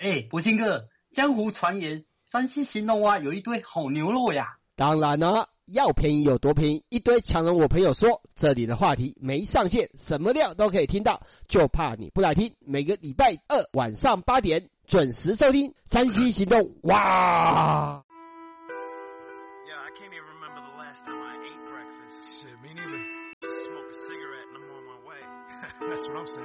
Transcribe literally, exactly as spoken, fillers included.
哎，博兴哥，江湖传言山西行动蛙有一堆好牛肉呀。 当然了，要便宜有多便宜，一堆强人我朋友说，这里的话题没上限，什么料都可以听到，就怕你不来听。每个礼拜二晚上八点准时收听山西行动哇。 Yeah, I can't even remember the last time I ate breakfast. Shit, me neither. Smoke a cigarette and I'm on my way. That's what I'm saying.